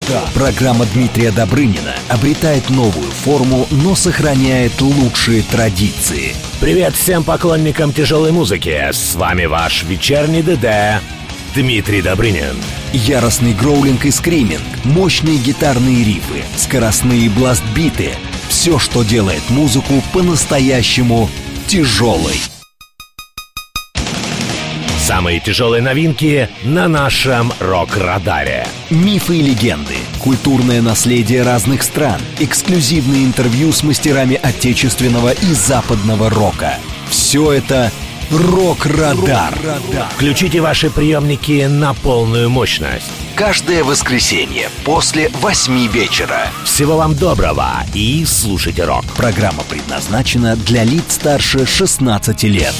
Программа Дмитрия Добрынина обретает новую форму, но сохраняет лучшие традиции. Привет всем поклонникам тяжелой музыки. С вами ваш вечерний ДД Дмитрий Добрынин. Яростный гроулинг и скриминг, мощные гитарные рифы, скоростные бластбиты. Все, что делает музыку по-настоящему тяжелой. Самые тяжелые новинки на нашем рок-радаре. Мифы и легенды, культурное наследие разных стран, эксклюзивные интервью с мастерами отечественного и западного рока. Все это «Рок-радар». Включите ваши приемники на полную мощность. Каждое воскресенье после 8 вечера. Всего вам доброго и слушайте рок. Программа предназначена для лиц старше 16 лет.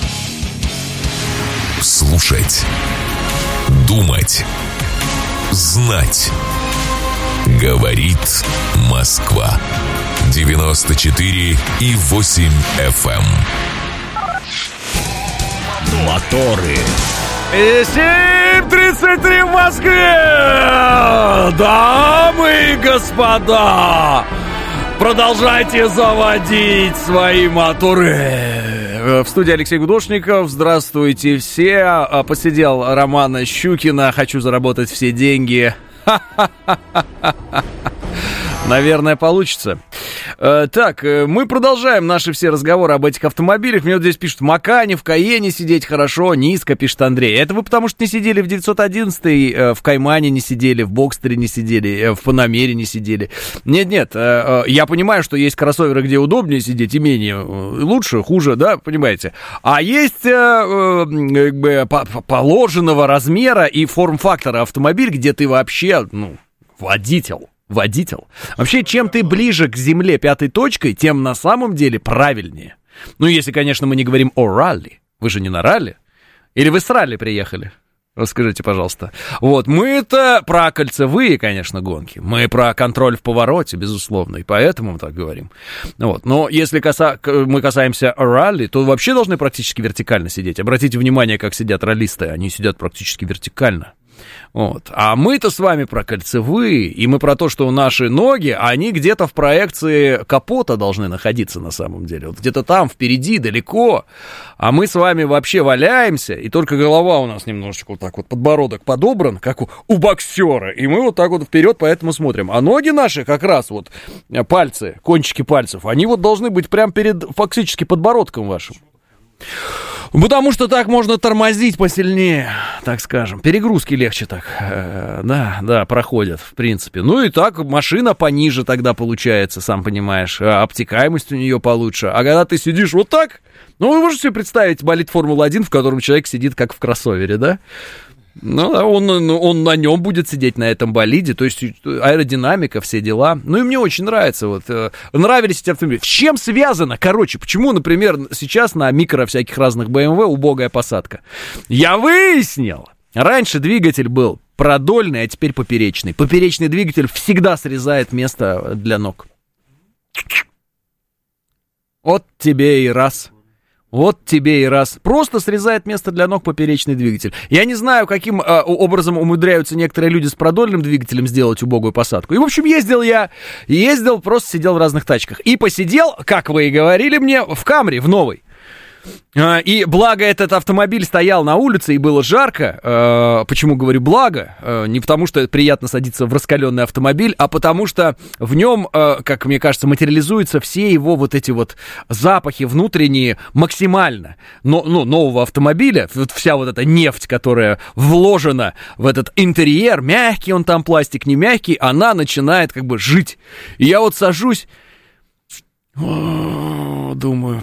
Слушать, думать, знать. Говорит Москва. 94,8 FM. Моторы. И 7:33 в Москве! Дамы и господа! Продолжайте заводить свои моторы! В студии Алексей Гудошников. Здравствуйте все. Посидел Романа Щукина. Хочу заработать все деньги. Наверное, получится. Так, мы продолжаем наши все разговоры об этих автомобилях. Мне вот здесь пишут: Макане, в Каене сидеть хорошо, низко, пишет Андрей. Это вы потому что не сидели в 911, в Каймане не сидели, в Бокстере не сидели, в Панамере не сидели. Нет, я понимаю, что есть кроссоверы, где удобнее сидеть и менее, лучше, хуже, да, понимаете. А есть как бы положенного размера и форм-фактора автомобиль, где ты вообще, водитель. Вообще, чем ты ближе к земле пятой точкой, тем на самом деле правильнее. Если, конечно, мы не говорим о ралли. Вы же не на ралли? Или вы с ралли приехали? Расскажите, пожалуйста. Мы-то про кольцевые, конечно, гонки. Мы про контроль в повороте, безусловно, и поэтому мы так говорим. Но если мы касаемся ралли, то вообще должны практически вертикально сидеть. Обратите внимание, как сидят раллисты. Они сидят практически вертикально. А мы-то с вами про кольцевые, и мы про то, что наши ноги, они где-то в проекции капота должны находиться на самом деле. Где-то там, впереди, далеко. А мы с вами вообще валяемся, и только голова у нас немножечко вот так вот, подбородок подобран, как у боксера, и мы вот так вот вперед поэтому смотрим. А ноги наши как раз пальцы, кончики пальцев, они должны быть прямо перед фактически подбородком вашим. Потому что так можно тормозить посильнее, так скажем. Перегрузки легче так, да, проходят, в принципе. И так машина пониже тогда получается, сам понимаешь. Обтекаемость у нее получше. А когда ты сидишь вот так, вы можете себе представить болид Формулы-1, в котором человек сидит как в кроссовере, да? Он на нем будет сидеть, на этом болиде, то есть аэродинамика, все дела. И мне очень нравится, нравились эти автомобили. С чем связано, почему, например, сейчас на микро всяких разных BMW убогая посадка? Я выяснил, раньше двигатель был продольный, а теперь поперечный. Поперечный двигатель всегда срезает место для ног. Вот тебе и раз. Просто срезает место для ног поперечный двигатель. Я не знаю, каким образом умудряются некоторые люди с продольным двигателем сделать убогую посадку. И, в общем, ездил, просто сидел в разных тачках. И посидел, как вы и говорили мне, в Камри, в новой. И благо этот автомобиль стоял на улице и было жарко. Почему говорю благо? Не потому что приятно садиться в раскаленный автомобиль, а потому что в нем, как мне кажется, материализуются все его эти запахи внутренние максимально. Нового автомобиля, вся эта нефть, которая вложена в этот интерьер, мягкий он там пластик, не мягкий, она начинает жить. И я сажусь, думаю...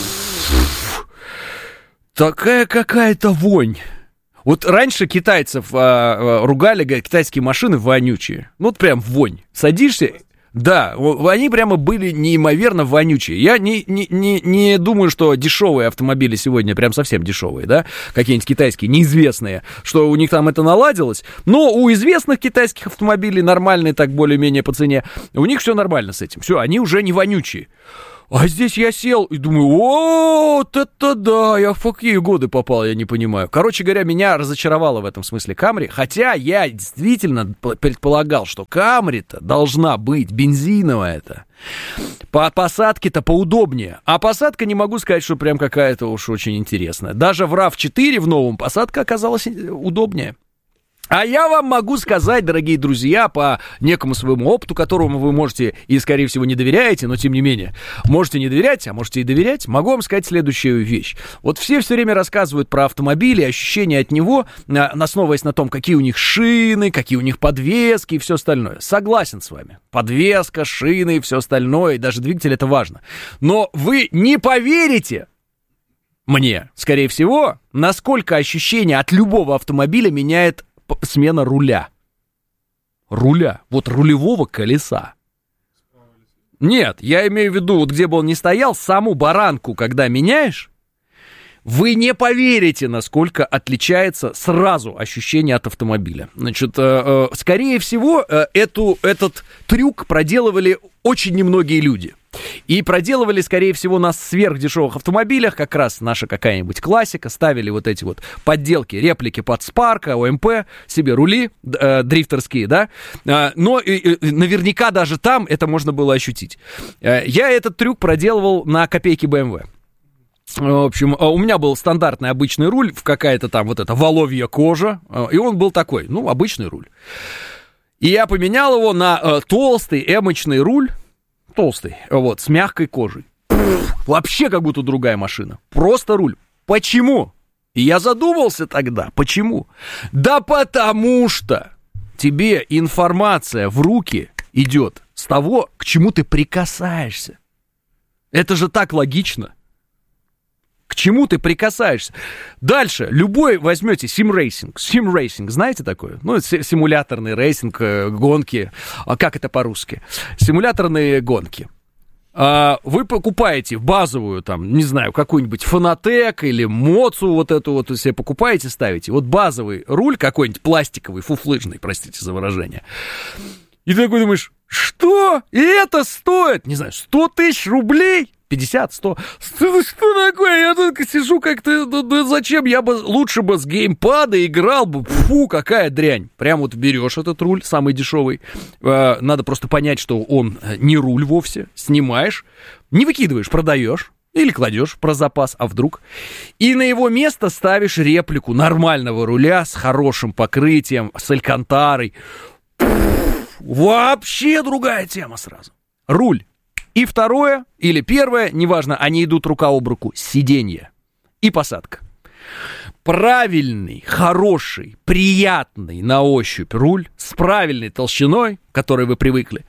Такая какая-то вонь. Раньше китайцев ругали, говорят, китайские машины вонючие. Прям вонь. Садишься, да, они прямо были неимоверно вонючие. Я не думаю, что дешевые автомобили сегодня прям совсем дешевые, да, какие-нибудь китайские, неизвестные, что у них там это наладилось. Но у известных китайских автомобилей, нормальные так более-менее по цене, у них все нормально с этим. Все, они уже не вонючие. А здесь я сел и думаю, вот это да, я в какие годы попал, я не понимаю. Короче говоря, меня разочаровало в этом смысле Камри, хотя я действительно предполагал, что Камри-то должна быть бензиновая-то. По посадке-то поудобнее. А посадка, не могу сказать, что прям какая-то уж очень интересная. Даже в RAV4 в новом посадка оказалась удобнее. А я вам могу сказать, дорогие друзья, по некому своему опыту, которому вы можете и, скорее всего, не доверяете, но, тем не менее, можете не доверять, а можете и доверять, могу вам сказать следующую вещь. Вот все время рассказывают про автомобили, ощущения от него, основываясь на том, какие у них шины, какие у них подвески и все остальное. Согласен с вами. Подвеска, шины и все остальное, и даже двигатель — это важно. Но вы не поверите мне, скорее всего, насколько ощущение от любого автомобиля меняет смена руля. Руля. Вот рулевого колеса. Нет, я имею в виду, вот где бы он ни стоял, саму баранку, когда меняешь, вы не поверите, насколько отличается сразу ощущение от автомобиля. Значит, скорее всего, этот трюк проделывали очень немногие люди. И проделывали, скорее всего, на сверхдешевых автомобилях, как раз наша какая-нибудь классика, ставили вот эти вот подделки, реплики под Спарка, ОМП, себе рули дрифтерские, да, но наверняка даже там это можно было ощутить. Я этот трюк проделывал на копейке BMW. В общем, у меня был стандартный обычный руль, какая-то там вот эта воловья кожа, и он был такой, ну, обычный руль. И я поменял его на толстый эмочный руль, толстый, вот, с мягкой кожей. Вообще как будто другая машина. Просто руль. Почему? И я задумался тогда. Почему? Да потому что тебе информация в руки идет с того, к чему ты прикасаешься. Это же так логично. К чему ты прикасаешься? Дальше, любой возьмете симрейсинг. Симрейсинг, знаете такое? Ну, симуляторный рейсинг, гонки. А как это по-русски? Симуляторные гонки. Вы покупаете базовую, там, не знаю, какую-нибудь Fanatec или Mozu, вот эту вот себе покупаете, ставите. Вот базовый руль какой-нибудь пластиковый, фуфлыжный, простите за выражение. И ты такой думаешь, что? И это стоит, не знаю, 100 тысяч рублей? 50, 100. Что такое? Я тут сижу как-то... Да зачем? Я бы лучше бы с геймпада играл бы. Фу, какая дрянь. Прям вот берешь этот руль, самый дешевый. Надо просто понять, что он не руль вовсе. Снимаешь, не выкидываешь, продаешь. Или кладешь про запас, а вдруг. И на его место ставишь реплику нормального руля с хорошим покрытием, с алькантарой. Вообще другая тема сразу. Руль. И второе, или первое, неважно, они идут рука об руку, сиденье и посадка. Правильный, хороший, приятный на ощупь руль с правильной толщиной, к которой вы привыкли.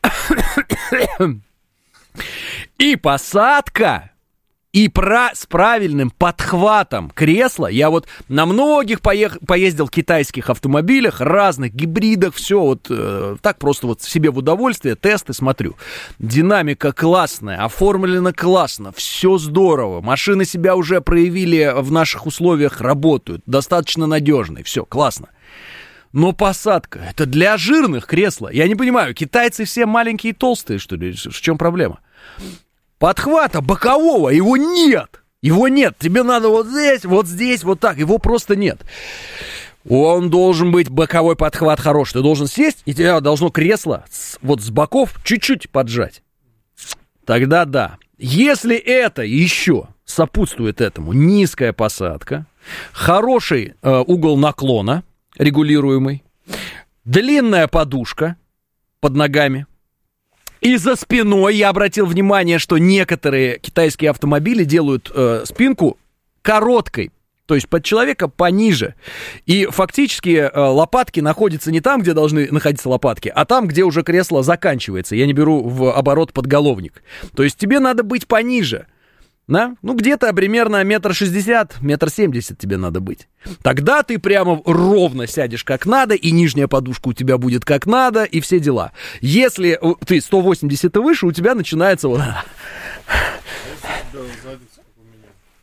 И посадка, и с правильным подхватом кресла. Я вот на многих поездил китайских автомобилях, разных гибридах, все вот так просто вот себе в удовольствие, тесты смотрю. Динамика классная, оформлена классно, все здорово. Машины себя уже проявили в наших условиях, работают, достаточно надежные, все классно. Но посадка, это для жирных кресла. Я не понимаю, китайцы все маленькие и толстые, что ли? В чем проблема? Подхвата бокового, его нет. Его нет. Тебе надо вот здесь, вот так. Его просто нет. Он должен быть боковой подхват хороший. Ты должен сесть, и тебя должно кресло вот с боков чуть-чуть поджать. Тогда да. Если это еще сопутствует этому низкая посадка, хороший угол наклона, регулируемый, длинная подушка под ногами, и за спиной я обратил внимание, что некоторые китайские автомобили делают спинку короткой, то есть под человека пониже. И фактически лопатки находятся не там, где должны находиться лопатки, а там, где уже кресло заканчивается. Я не беру в оборот подголовник. То есть тебе надо быть пониже. Да? Ну, где-то примерно 1,60 м, 1,70 м тебе надо быть. Тогда ты прямо ровно сядешь как надо, и нижняя подушка у тебя будет как надо, и все дела. Если ты 180 и выше, у тебя начинается вот...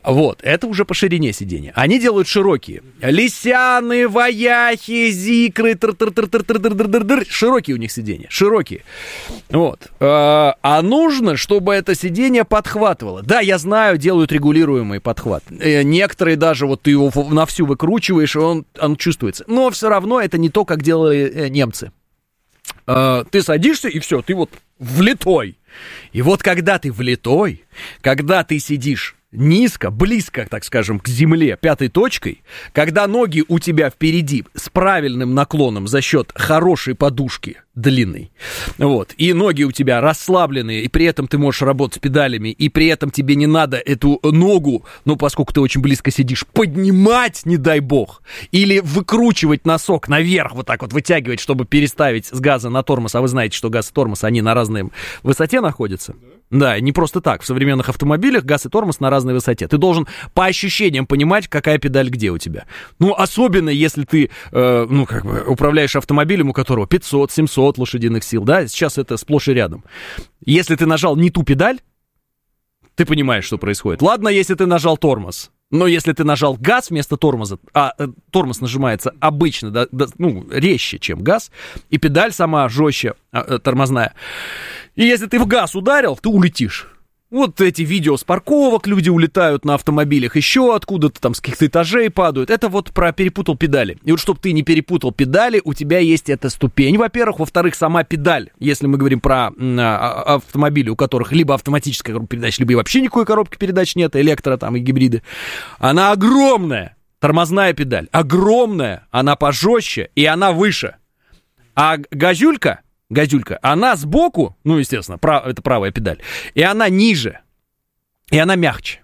Вот, это уже по ширине сиденья. Они делают широкие. Лисяны, вояхи, зикры, широкие у них сиденья, широкие. Вот. А нужно, чтобы это сиденье подхватывало. Да, я знаю, делают регулируемый подхват. Некоторые даже, вот ты его на всю выкручиваешь, и он чувствуется. Но все равно это не то, как делали немцы. Ты садишься, и все, ты вот влитой. И вот когда ты влитой, когда ты сидишь низко, близко, так скажем, к земле, пятой точкой, когда ноги у тебя впереди с правильным наклоном за счет хорошей подушки длинной, вот, и ноги у тебя расслабленные, и при этом ты можешь работать с педалями, и при этом тебе не надо эту ногу, ну, поскольку ты очень близко сидишь, поднимать, не дай бог, или выкручивать носок наверх, вот так вот вытягивать, чтобы переставить с газа на тормоз, а вы знаете, что газ и тормоз, они на разной высоте находятся. Да, не просто так. В современных автомобилях газ и тормоз на разной высоте. Ты должен по ощущениям понимать, какая педаль где у тебя. Ну, особенно, если ты, управляешь автомобилем, у которого 500-700 лошадиных сил, да, сейчас это сплошь и рядом. Если ты нажал не ту педаль, ты понимаешь, что происходит. Ладно, если ты нажал тормоз. Но если ты нажал газ вместо тормоза, а тормоз нажимается обычно, резче, чем газ, и педаль сама жестче, тормозная, и если ты в газ ударил, ты улетишь. Вот эти видео с парковок, люди улетают на автомобилях еще откуда-то, там с каких-то этажей падают. Это вот про перепутал педали. И вот чтобы ты не перепутал педали, у тебя есть эта ступень, во-первых. Во-вторых, сама педаль, если мы говорим про автомобили, у которых либо автоматическая коробка передач, либо вообще никакой коробки передач нет, электро там и гибриды, она огромная, тормозная педаль, огромная, она пожестче и она выше. А газюлька, она сбоку, ну, естественно, это правая педаль, и она ниже, и она мягче.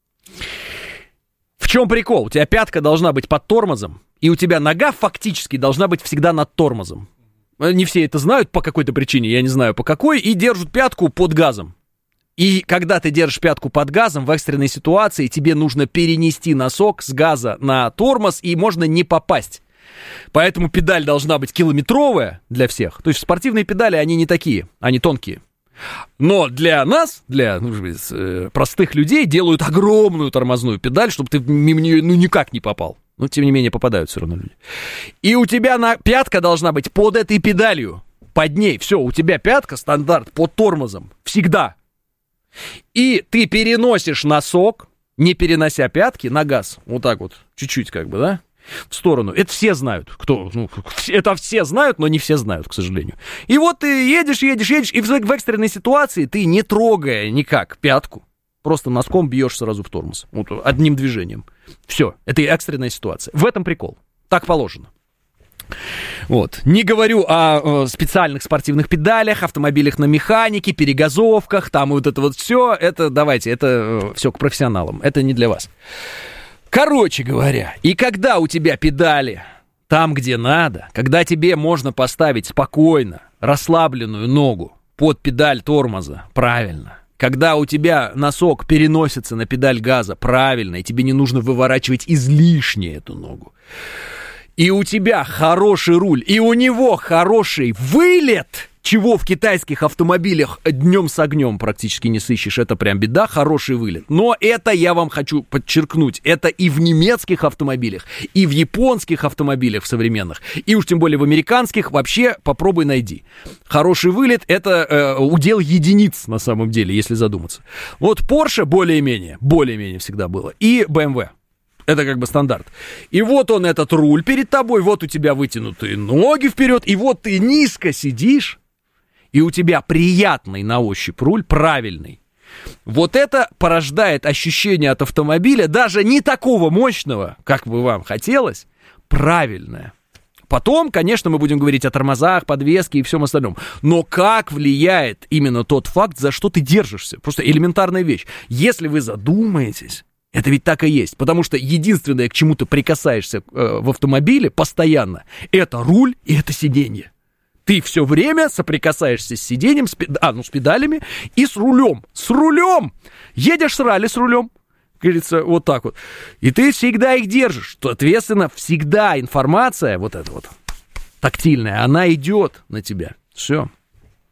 В чем прикол? У тебя пятка должна быть под тормозом, и у тебя нога фактически должна быть всегда над тормозом. Не все это знают по какой-то причине, я не знаю по какой, и держат пятку под газом. И когда ты держишь пятку под газом, в экстренной ситуации тебе нужно перенести носок с газа на тормоз, и можно не попасть. Поэтому педаль должна быть километровая для всевсех. То есть спортивные педали, они не такие, они тонкие. Но для нас, для простых людей, делают огромную тормозную педаль, чтобы ты мимо нее никак не попал. Но, тем не менее, попадают все равно люди. И у тебя пятка должна быть под этой педалью, под ней. Все, у тебя пятка стандарт под тормозом. Всегда. И ты переносишь носок, не перенося пятки, на газ. Вот так вот, чуть-чуть как бы, да? В сторону. Это все знают. Это все знают, но не все знают, к сожалению. И вот ты едешь, и в экстренной ситуации ты, не трогая никак пятку, просто носком бьешь сразу в тормоз. Вот одним движением. Все. Это экстренная ситуация. В этом прикол. Так положено. Вот. Не говорю о специальных спортивных педалях, автомобилях на механике, перегазовках, там вот это вот все. Это давайте, это все к профессионалам. Это не для вас. Короче говоря, и когда у тебя педали там, где надо, когда тебе можно поставить спокойно расслабленную ногу под педаль тормоза, правильно, когда у тебя носок переносится на педаль газа, правильно, и тебе не нужно выворачивать излишне эту ногу, и у тебя хороший руль, и у него хороший вылет, чего в китайских автомобилях днем с огнем практически не сыщешь, это прям беда, хороший вылет. Но это я вам хочу подчеркнуть, это и в немецких автомобилях, и в японских автомобилях современных, и уж тем более в американских, вообще попробуй найди. Хороший вылет — это удел единиц на самом деле, если задуматься. Вот Porsche более-менее всегда было, и BMW. Это как бы стандарт. И вот он, этот руль перед тобой, вот у тебя вытянутые ноги вперед, и вот ты низко сидишь, и у тебя приятный на ощупь руль, правильный. Вот это порождает ощущение от автомобиля, даже не такого мощного, как бы вам хотелось, правильное. Потом, конечно, мы будем говорить о тормозах, подвеске и всем остальном. Но как влияет именно тот факт, за что ты держишься? Просто элементарная вещь. Если вы задумаетесь, это ведь так и есть. Потому что единственное, к чему ты прикасаешься в автомобиле постоянно, это руль и это сиденье. Ты все время соприкасаешься с сиденьем, с педалями и с рулем. С рулем! Едешь с ралли с рулем, говорится, вот так вот. И ты всегда их держишь. Соответственно, всегда информация, вот эта вот, тактильная, она идет на тебя. Все.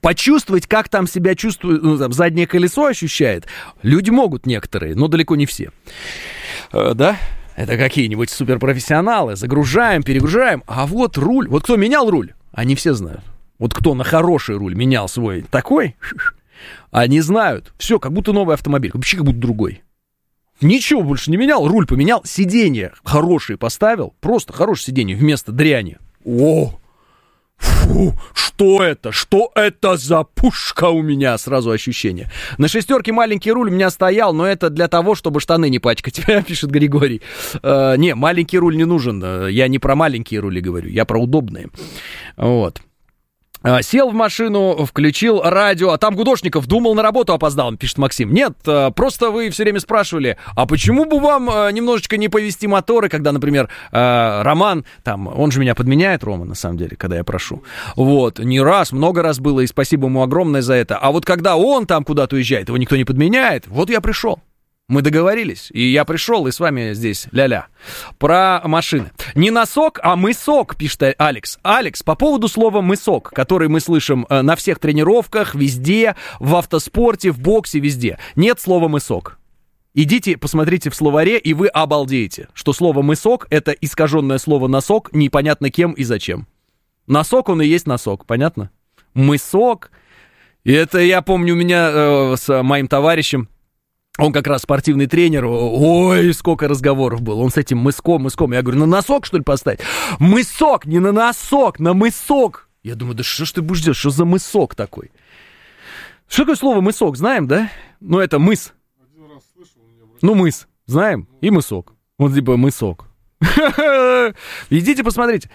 Почувствовать, как там себя чувствует, ну, там, заднее колесо ощущает, люди могут некоторые, но далеко не все. Да? Это какие-нибудь суперпрофессионалы. Загружаем, перегружаем. А вот руль. Вот кто менял руль, они все знают. Вот кто на хороший руль менял свой такой, они знают. Все, как будто новый автомобиль. Вообще как будто другой. Ничего больше не менял, руль поменял, сиденье хорошие поставил. Просто хорошее сиденье вместо дряни. О! Фу, что это? Что это за пушка у меня? Сразу ощущение. На шестерке маленький руль у меня стоял, но это для того, чтобы штаны не пачкать, пишет Григорий. Не, маленький руль не нужен. Я не про маленькие рули говорю, я про удобные. Вот. Сел в машину, включил радио, а там Гудошников, думал, на работу опоздал, пишет Максим. Нет, просто вы все время спрашивали, а почему бы вам немножечко не повести моторы, когда, например, Роман, там, он же меня подменяет, Рома, на самом деле, когда я прошу. Вот, не раз, много раз было, и спасибо ему огромное за это. А вот когда он там куда-то уезжает, его никто не подменяет, вот я пришел. Мы договорились, и я пришел, и с вами здесь ля-ля. Про машины. Не носок, а мысок, пишет Алекс. Алекс, по поводу слова мысок, который мы слышим на всех тренировках, везде, в автоспорте, в боксе, везде. Нет слова мысок. Идите, посмотрите в словаре, и вы обалдеете, что слово мысок — это искаженное слово носок, непонятно кем и зачем. Носок, он и есть носок, понятно? Мысок. И это, я помню, у меня с моим товарищем, он как раз спортивный тренер, ой, сколько разговоров было, он с этим мыском, я говорю, на носок, что ли, поставить? Мысок, не на носок, на мысок. Я думаю, да что ж ты будешь делать, что за мысок такой? Что такое слово мысок, знаем, да? Ну, это мыс. Ну, мыс, знаем, и мысок. Вот типа мысок. Идите посмотрите.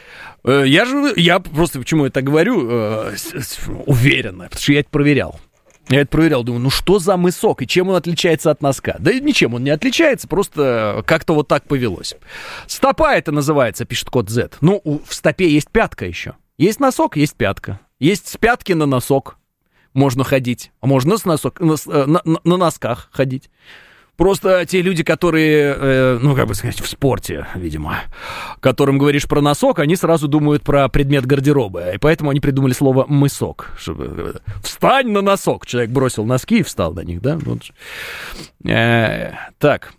Я просто почему я так говорю уверенно, потому что я это проверял. Я это проверял, думаю, ну что за мысок и чем он отличается от носка? Да ничем он не отличается, просто как-то вот так повелось. Стопа это называется, пишет код Z. Ну, в стопе есть пятка еще. Есть носок, есть пятка. Есть с пятки на носок можно ходить. А можно с носок, на носках ходить. Просто те люди, которые, ну, как бы сказать, в спорте, видимо, которым говоришь про носок, они сразу думают про предмет гардероба. И поэтому они придумали слово «мысок». Чтобы... Встань на носок. Человек бросил носки и встал на них, да? Вот. Так.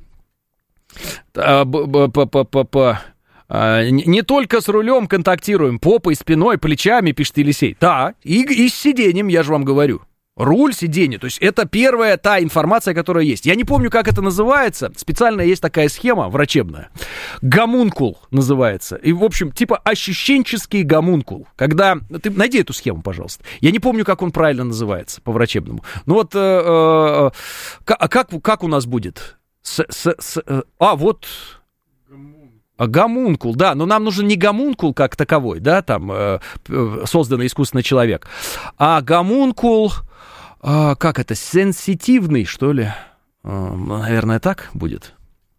Не только с рулем контактируем, попой, спиной, плечами, пишет Елисей. Да, и с сиденьем, я же вам говорю. Руль, сиденье, то есть это первая та информация, которая есть. Я не помню, как это называется, специально есть такая схема врачебная. Гомункул называется. И, в общем, типа ощущенческий гомункул. Когда... Ты найди эту схему, пожалуйста. Я не помню, как он правильно называется по-врачебному. Ну вот, как у нас будет? Вот... Гомункул, да, но нам нужен не гомункул как таковой, да, там, созданный искусственный человек, а гомункул... как это, сенситивный, что ли? Наверное, так будет.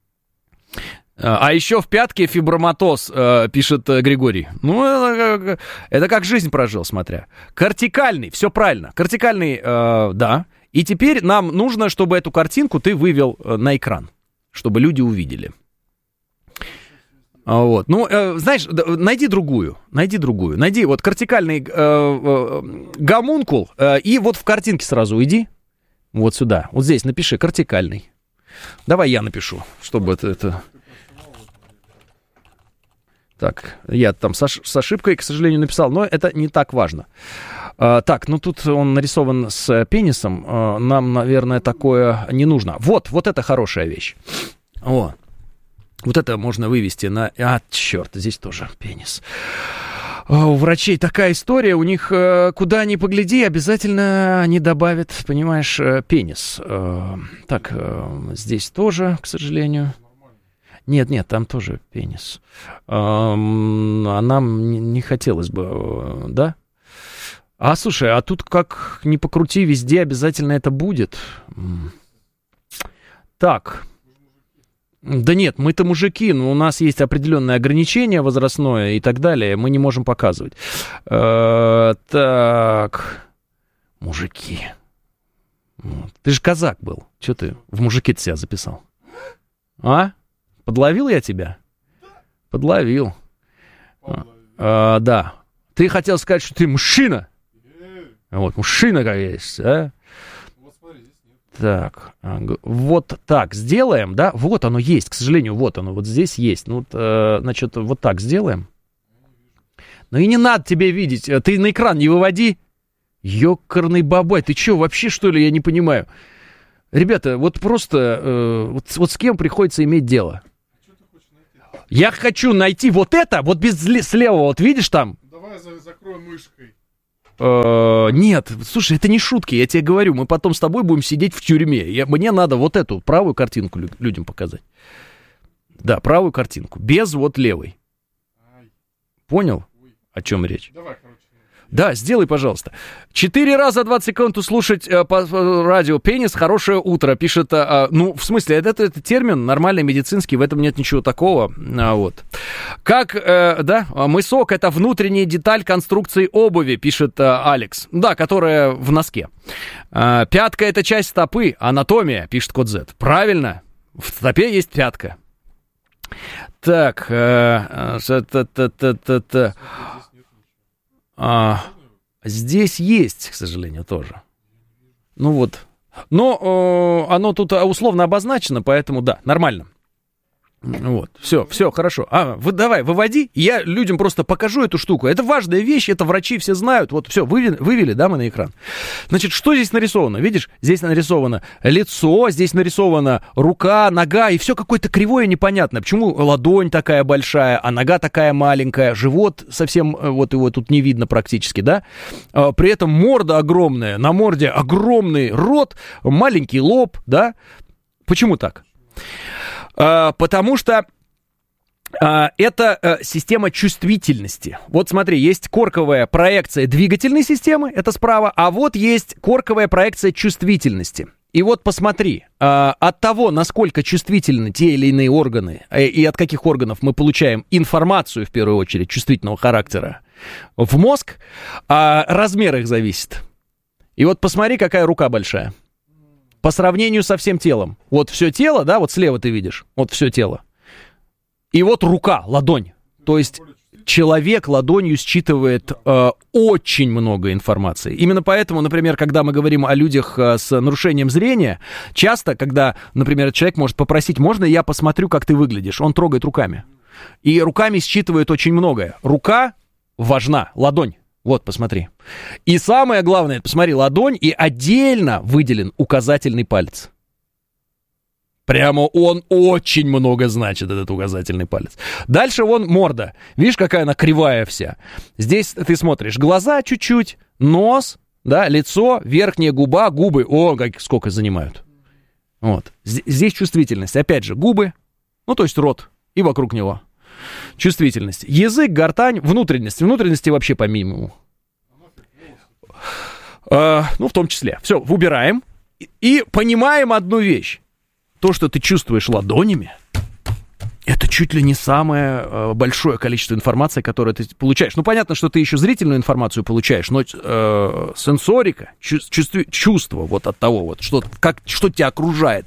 А еще в пятке фиброматоз, пишет Григорий. Ну, это как жизнь прожил, смотря. Кортикальный, все правильно. Кортикальный, да. И теперь нам нужно, чтобы эту картинку ты вывел на экран, чтобы люди увидели. Вот. Ну, знаешь, найди другую. Найди вот кортикальный гомункул, и вот в картинке сразу уйди. Вот сюда. Вот здесь напиши кортикальный. Давай я напишу, чтобы это... Так, я там с ошибкой, к сожалению, написал, но это не так важно. Так, ну тут он нарисован с пенисом. Нам, наверное, такое не нужно. Вот это хорошая вещь. О. Вот это можно вывести на... черт, здесь тоже пенис. У врачей такая история, у них куда ни погляди, обязательно они добавят, понимаешь, пенис. Так, здесь тоже, к сожалению. Нет, там тоже пенис. А нам не хотелось бы, да? А слушай, а тут как ни покрути, везде обязательно это будет. Так... Да нет, мы-то мужики, но у нас есть определенное ограничение возрастное и так далее, мы не можем показывать. Так, мужики. Ты же казак был, что ты в мужики-то себя записал? А? Подловил я тебя? Подловил. Да. Ты хотел сказать, что ты мужчина? Вот, мужчина как есть, а? Так, вот так сделаем, да? Вот оно есть, к сожалению, вот оно, вот здесь есть. Ну, значит, вот так сделаем. Ну и не надо тебе видеть, ты на экран не выводи. Ёкарный бабай, ты чё, вообще, что ли, я не понимаю? Ребята, вот просто, вот с кем приходится иметь дело? Я хочу найти вот это, вот без слева, вот видишь там? Давай закроем мышкой. Нет, слушай, это не шутки, я тебе говорю, мы потом с тобой будем сидеть в тюрьме. Мне надо вот эту правую картинку людям показать. Да, правую картинку, без вот левой. Понял, о чем речь? Давай, короче. Да, сделай, пожалуйста. 4 раза 20 секунд услышать по радио «Пенис, хорошее утро», пишет, ну, в смысле, это термин нормальный, медицинский, в этом нет ничего такого, вот. Как, да, мысок — это внутренняя деталь конструкции обуви, пишет Алекс, да, которая в носке. Пятка — это часть стопы, анатомия, пишет Код Z. Правильно, в стопе есть пятка. Так, здесь есть, к сожалению, тоже. Ну вот. Но оно тут условно обозначено, поэтому да, нормально. Вот, все, хорошо. Давай, выводи, я людям просто покажу эту штуку. Это важная вещь, это врачи все знают. Вот, все, вывели, да, мы на экран. Значит, что здесь нарисовано? Видишь, здесь нарисовано лицо, здесь нарисована рука, нога, и все какое-то кривое, непонятное. Почему ладонь такая большая, а нога такая маленькая, живот совсем, вот его тут не видно практически, да? При этом морда огромная, на морде огромный рот, маленький лоб, да? Почему так? Потому что это система чувствительности. Вот смотри, есть корковая проекция двигательной системы, это справа, а вот есть корковая проекция чувствительности. И вот посмотри, от того, насколько чувствительны те или иные органы, и от каких органов мы получаем информацию, в первую очередь, чувствительного характера, в мозг, размер их зависит. И вот посмотри, какая рука большая. По сравнению со всем телом. Вот все тело, да, вот слева ты видишь, вот все тело. И вот рука, ладонь. То есть человек ладонью считывает очень много информации. Именно поэтому, например, когда мы говорим о людях с нарушением зрения, часто, когда, например, человек может попросить, можно я посмотрю, как ты выглядишь? Он трогает руками. И руками считывает очень многое. Рука важна, ладонь. Вот, посмотри. И самое главное, посмотри, ладонь, и отдельно выделен указательный палец. Прямо он очень много значит, этот указательный палец. Дальше вон морда. Видишь, какая она кривая вся. Здесь ты смотришь глаза чуть-чуть, нос, да, лицо, верхняя губа, губы. О, сколько занимают. Вот. Здесь чувствительность. Опять же, губы, ну, то есть рот и вокруг него. Чувствительность. Язык, гортань, внутренности. Внутренности вообще по минимуму. Ну, в том числе. Все, убираем. И понимаем одну вещь. То, что ты чувствуешь ладонями, это чуть ли не самое большое количество информации, которое ты получаешь. Ну, понятно, что ты еще зрительную информацию получаешь, но сенсорика, чувство вот от того, вот, что тебя окружает.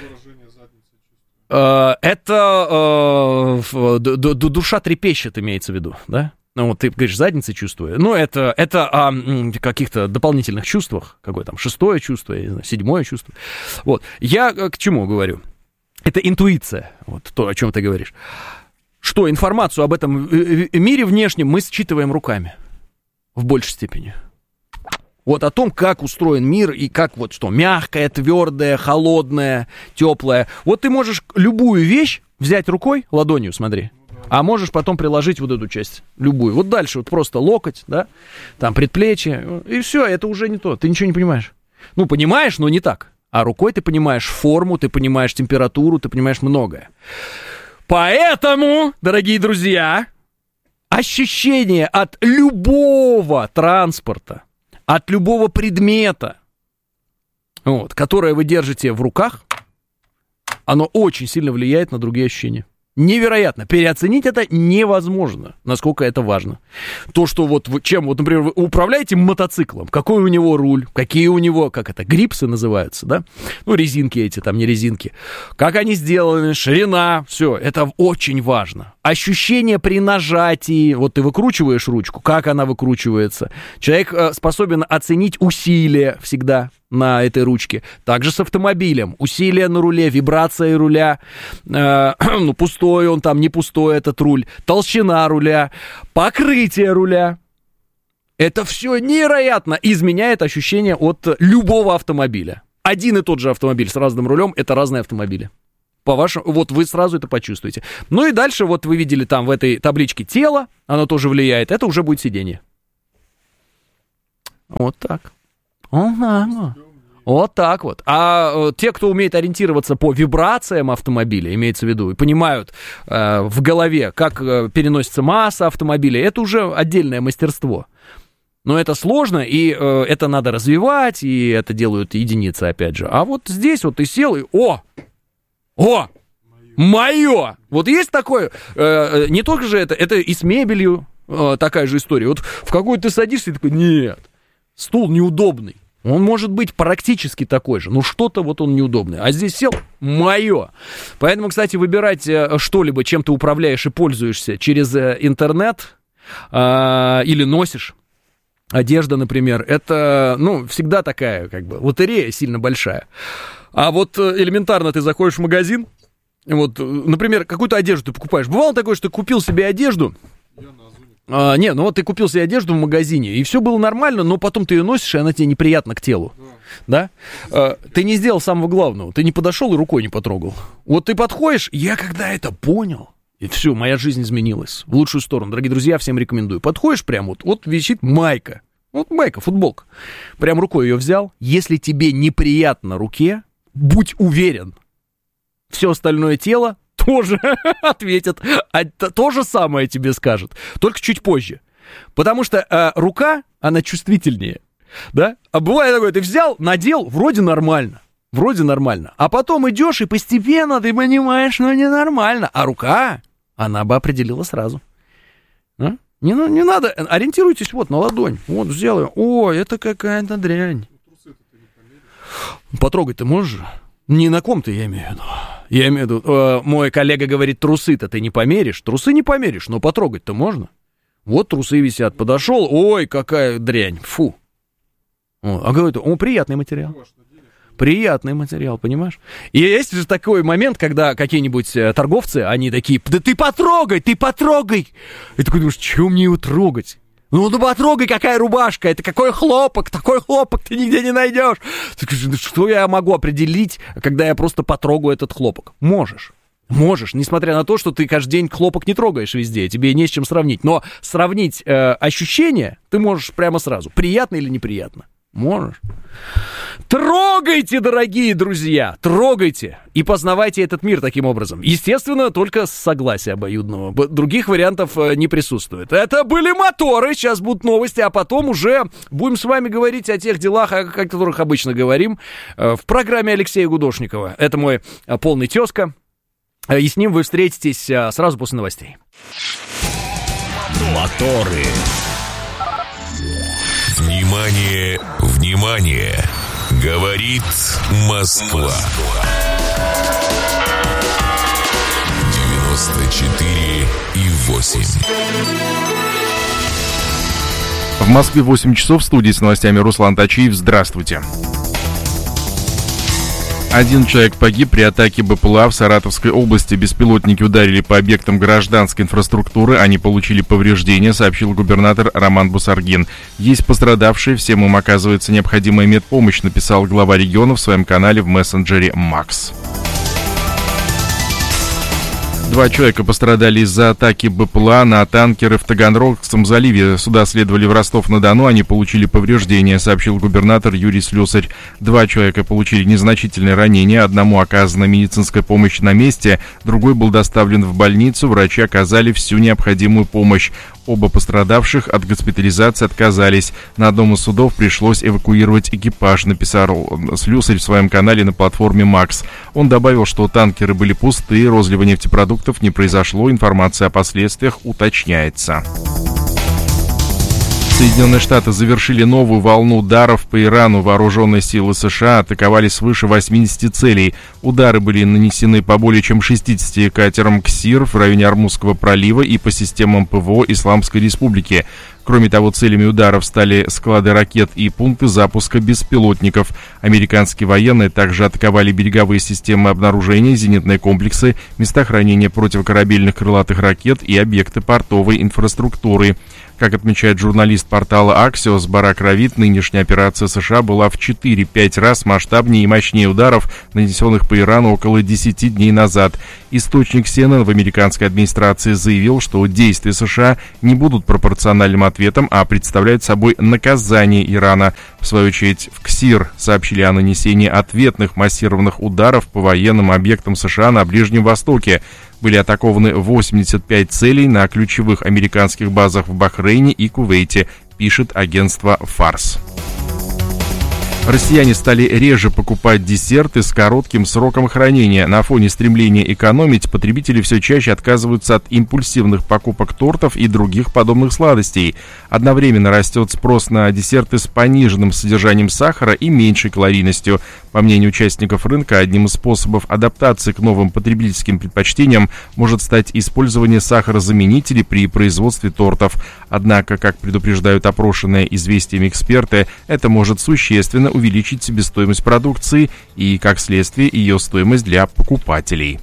Это душа трепещет, имеется в виду, да? Ну, вот ты говоришь, задницей чувствую. Ну, это о каких-то дополнительных чувствах. Какое там, 6-е чувство, я не знаю, 7-е чувство. Вот. Я к чему говорю? Это интуиция, вот то, о чем ты говоришь. Что информацию об этом мире внешнем мы считываем руками в большей степени. Вот о том, как устроен мир и как вот что, мягкое, твердое, холодное, теплое. Вот ты можешь любую вещь взять рукой, ладонью, смотри, а можешь потом приложить вот эту часть, любую. Вот дальше вот просто локоть, да, там предплечье, и все, это уже не то, ты ничего не понимаешь. Ну, понимаешь, но не так. А рукой ты понимаешь форму, ты понимаешь температуру, ты понимаешь многое. Поэтому, дорогие друзья, ощущение от любого транспорта, от любого предмета, вот, которое вы держите в руках, оно очень сильно влияет на другие ощущения. Невероятно. Переоценить это невозможно, насколько это важно. То, что вот чем, вот, например, вы управляете мотоциклом, какой у него руль, какие у него, как это, грипсы называются, да? Ну, резинки эти, там, не резинки. Как они сделаны, ширина, все, это очень важно. Ощущение при нажатии, вот ты выкручиваешь ручку, как она выкручивается. Человек способен оценить усилия всегда на этой ручке. Также с автомобилем. Усилия на руле, вибрация руля, ну, пустой он там, не пустой этот руль, толщина руля, покрытие руля. Это все невероятно изменяет ощущение от любого автомобиля. Один и тот же автомобиль с разным рулем — это разные автомобили. По-вашему, вот вы сразу это почувствуете. Ну и дальше, вот вы видели там в этой табличке тело, оно тоже влияет, это уже будет сиденье. Вот так. Вот так вот. А те, кто умеет ориентироваться по вибрациям автомобиля, имеется в виду, и понимают в голове, как переносится масса автомобиля, это уже отдельное мастерство. Но это сложно, и это надо развивать, и это делают единицы, опять же. А вот здесь вот ты сел, и мое! Вот есть такое, не только же это и с мебелью такая же история. Вот в какую ты садишься, и такой, нет, стул неудобный. Он может быть практически такой же, но что-то вот он неудобный. А здесь сел, мое. Поэтому, кстати, выбирать что-либо, чем ты управляешь и пользуешься через интернет или носишь, одежда, например, это, ну, всегда такая, как бы, лотерея сильно большая. А вот элементарно ты заходишь в магазин, вот, например, какую-то одежду ты покупаешь. Бывало такое, что ты купил себе одежду... ну вот ты купил себе одежду в магазине, и все было нормально, но потом ты ее носишь, и она тебе неприятна к телу. Да? Ты не сделал самого главного, ты не подошел и рукой не потрогал. Вот ты подходишь, я когда это понял, и все, моя жизнь изменилась в лучшую сторону. Дорогие друзья, всем рекомендую. Подходишь прям, вот висит майка. Вот майка, футболка. Прям рукой ее взял. Если тебе неприятно руке, будь уверен, все остальное тело тоже ответит, то же самое тебе скажет, только чуть позже. Потому что рука, она чувствительнее, да? А бывает такое, ты взял, надел, вроде нормально, а потом идешь, и постепенно ты понимаешь, что ненормально, а рука, она бы определила сразу. А? Не надо, ориентируйтесь вот на ладонь, вот сделаю, это какая-то дрянь. Потрогать ты можешь? Не на ком-то, я имею в виду. Я имею в виду, мой коллега говорит, трусы-то ты не померишь. Трусы не померишь, но потрогать-то можно. Вот трусы висят, подошел, ой, какая дрянь, фу. А говорит, приятный материал. Приятный материал, понимаешь? И есть же такой момент, когда какие-нибудь торговцы, они такие, да ты потрогай! И ты такой думаешь, чего мне его трогать? Ну потрогай, какая рубашка, это какой хлопок, такой хлопок ты нигде не найдешь. Что я могу определить, когда я просто потрогаю этот хлопок? Можешь, несмотря на то, что ты каждый день хлопок не трогаешь везде, тебе не с чем сравнить. Но сравнить ощущения ты можешь прямо сразу, приятно или неприятно. Можешь. Трогайте, дорогие друзья, трогайте и познавайте этот мир таким образом. Естественно, только с согласия обоюдного. Других вариантов не присутствует. Это были моторы, сейчас будут новости, а потом уже будем с вами говорить о тех делах, о которых обычно говорим в программе Алексея Гудошникова. Это мой полный тезка, и с ним вы встретитесь сразу после новостей. Моторы. Внимание, внимание! Говорит Москва. 94,8. В Москве 8 часов, в студии с новостями Руслан Тачиев. Здравствуйте. Один человек погиб при атаке БПЛА в Саратовской области. Беспилотники ударили по объектам гражданской инфраструктуры. Они получили повреждения, сообщил губернатор Роман Бусаргин. Есть пострадавшие, всем им оказывается необходимая медпомощь, написал глава региона в своем канале в мессенджере Макс. 2 человека пострадали из-за атаки БПЛА на танкеры в Таганрогском заливе. Суда следовали в Ростов-на-Дону, они получили повреждения, сообщил губернатор Юрий Слюсарь. 2 человека получили незначительные ранения, одному оказана медицинская помощь на месте, другой был доставлен в больницу, врачи оказали всю необходимую помощь. Оба пострадавших от госпитализации отказались. На одном из судов пришлось эвакуировать экипаж, написал слюсарь в своем канале на платформе Макс. Он добавил, что танкеры были пустые, розлива нефтепродуктов не произошло, информация о последствиях уточняется. Соединенные Штаты завершили новую волну ударов по Ирану. Вооруженные силы США атаковали свыше 80 целей. Удары были нанесены по более чем 60 катерам «Ксир» в районе Ормузского пролива и по системам ПВО Исламской Республики. Кроме того, целями ударов стали склады ракет и пункты запуска беспилотников. Американские военные также атаковали береговые системы обнаружения, зенитные комплексы, места хранения противокорабельных крылатых ракет и объекты портовой инфраструктуры. Как отмечает журналист портала Axios Барак Равит, нынешняя операция США была в 4-5 раз масштабнее и мощнее ударов, нанесенных по Ирану около 10 дней назад. Источник CNN в американской администрации заявил, что действия США не будут пропорциональным ответом, а представляют собой наказание Ирана. В свою очередь, в КСИР сообщили о нанесении ответных массированных ударов по военным объектам США на Ближнем Востоке. Были атакованы 85 целей на ключевых американских базах в Бахрейне и Кувейте, пишет агентство «Фарс». Россияне стали реже покупать десерты с коротким сроком хранения. На фоне стремления экономить потребители все чаще отказываются от импульсивных покупок тортов и других подобных сладостей. Одновременно растет спрос на десерты с пониженным содержанием сахара и меньшей калорийностью. По мнению участников рынка, одним из способов адаптации к новым потребительским предпочтениям может стать использование сахарозаменителей при производстве тортов. Однако, как предупреждают опрошенные «Известиями» эксперты, это может существенно увеличить себестоимость продукции и, как следствие, ее стоимость для покупателей.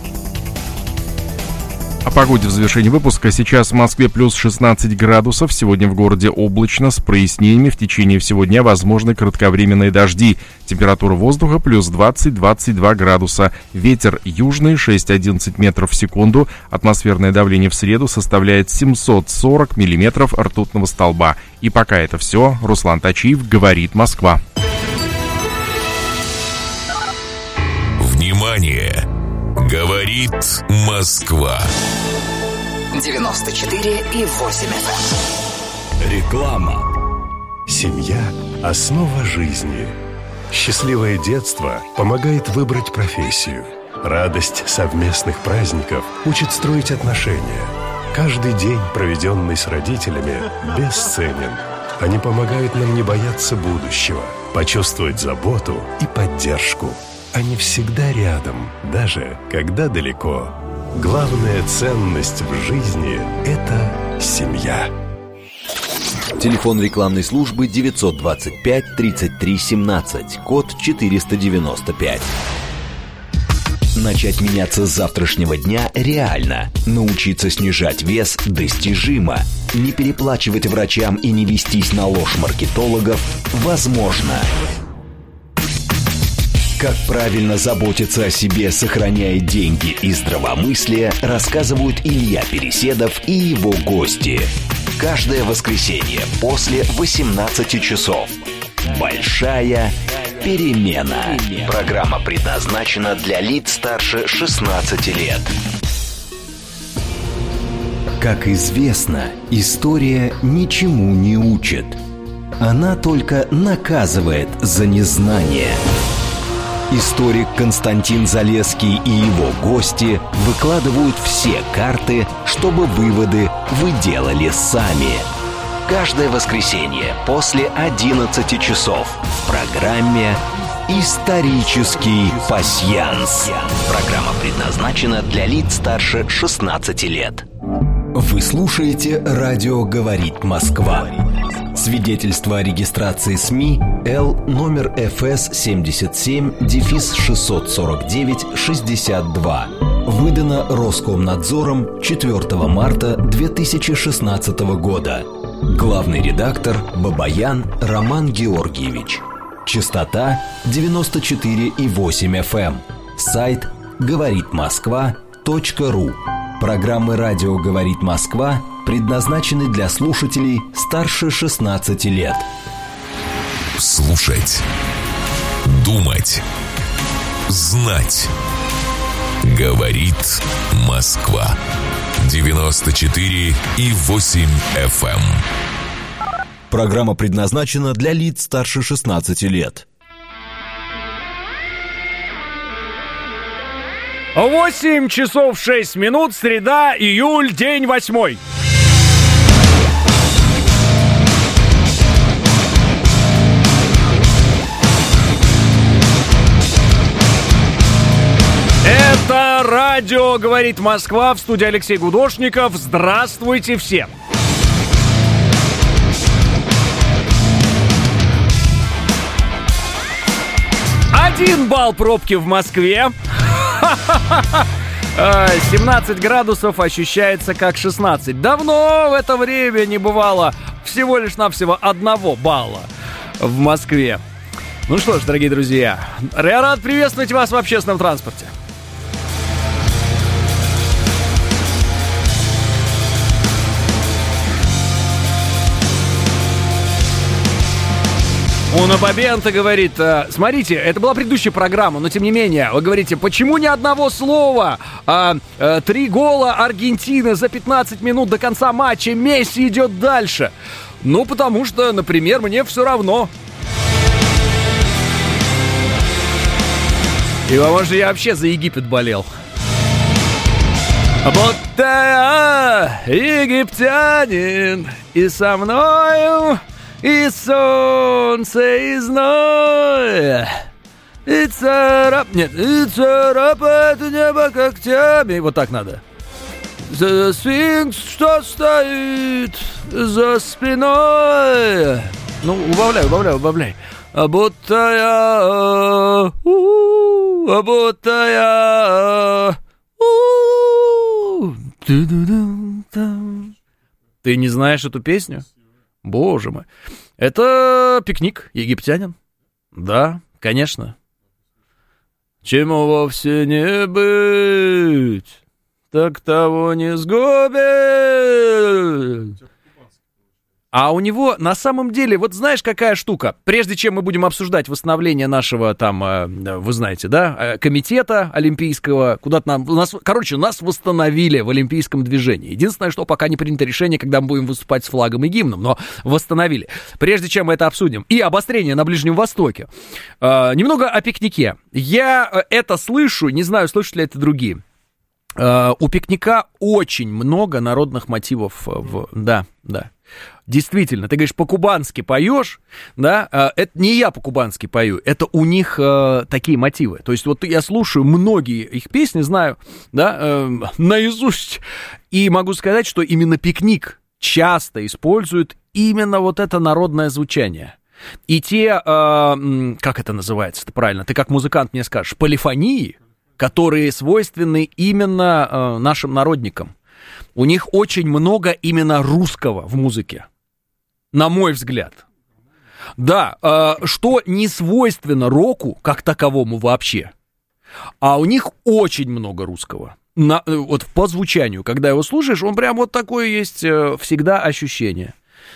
О погоде в завершении выпуска. Сейчас в Москве плюс 16 градусов. Сегодня в городе облачно, с прояснениями. В течение всего дня возможны кратковременные дожди. Температура воздуха плюс 20-22 градуса. Ветер южный 6-11 метров в секунду. Атмосферное давление в среду составляет 740 миллиметров ртутного столба. И пока это все. Руслан Тачиев, «Говорит Москва». Внимание! Говорит Москва. 94,8 FM. Реклама. Семья – основа жизни. Счастливое детство помогает выбрать профессию. Радость совместных праздников учит строить отношения. Каждый день, проведенный с родителями, бесценен. Они помогают нам не бояться будущего, почувствовать заботу и поддержку. Они всегда рядом, даже когда далеко. Главная ценность в жизни – это семья. Телефон рекламной службы 925 33 17, код 495. Начать меняться с завтрашнего дня реально. Научиться снижать вес достижимо. Не переплачивать врачам и не вестись на ложь маркетологов возможно. Как правильно заботиться о себе, сохраняя деньги и здравомыслие, рассказывают Илья Переседов и его гости. Каждое воскресенье после 18 часов. Большая перемена. Программа предназначена для лиц старше 16 лет. Как известно, история ничему не учит. Она только наказывает за незнание. Историк Константин Залесский и его гости выкладывают все карты, чтобы выводы вы делали сами. Каждое воскресенье после 11 часов в программе «Исторический пасьянс». Программа предназначена для лиц старше 16 лет. Вы слушаете «Радио говорит Москва». Свидетельство о регистрации СМИ Л номер ФС 77-649-62. Выдано Роскомнадзором 4 марта 2016 года. Главный редактор Бабаян Роман Георгиевич. Частота 94,8 FM. Сайт говоритмосква.ру. Программы «Радио говорит Москва» предназначены для слушателей старше 16 лет. Слушать. Думать. Знать. Говорит Москва. 94,8 FM. Программа предназначена для лиц старше 16 лет. 8 часов 6 минут, среда, июль, день 8. Это радио «Говорит Москва», в студии Алексей Гудошников. Здравствуйте всем! Один балл пробки в Москве. 17 градусов ощущается как 16. Давно в это время не бывало всего лишь навсего 1 балла в Москве. Ну что ж, дорогие друзья, я рад приветствовать вас в общественном транспорте. Уна Бабента говорит, смотрите, это была предыдущая программа, но тем не менее, вы говорите, почему ни одного слова? 3 гола Аргентины за 15 минут до конца матча, Месси идет дальше. Ну, потому что, например, мне все равно. И, может, я вообще за Египет болел. Вот я египтянин, и со мною... И солнце, и зной, и царапает небо когтями. Вот так надо. Сфинкс, что стоит за спиной. Ну, убавляй. А будто я... Ты не знаешь эту песню? Боже мой. Это «Пикник», египтянин. Да, конечно. Чему вовсе не быть, так того не сгубить. А у него на самом деле, вот знаешь, какая штука? Прежде чем мы будем обсуждать восстановление нашего там, вы знаете, да, комитета олимпийского, куда-то нас восстановили в олимпийском движении. Единственное, что пока не принято решение, когда мы будем выступать с флагом и гимном, но восстановили. Прежде чем мы это обсудим. И обострение на Ближнем Востоке. Немного о пикнике. Я это слышу, не знаю, слышат ли это другие. У пикника очень много народных мотивов. Да. Действительно, ты говоришь, по-кубански поешь, да, это не я по-кубански пою, это у них такие мотивы. То есть вот я слушаю многие их песни, знаю, да, наизусть, и могу сказать, что именно пикник часто использует именно вот это народное звучание. И те, как это называется-то правильно, ты как музыкант мне скажешь, полифонии, которые свойственны именно нашим народникам. У них очень много именно русского в музыке, на мой взгляд. Да, что не свойственно року как таковому вообще. А у них очень много русского. Вот по звучанию, когда его слушаешь, он прям вот такое есть всегда ощущение.